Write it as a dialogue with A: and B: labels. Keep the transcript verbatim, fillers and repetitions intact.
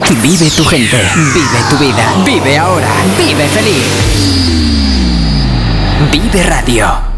A: Vive tu gente, vive tu vida, vive ahora, vive feliz. Vive Radio.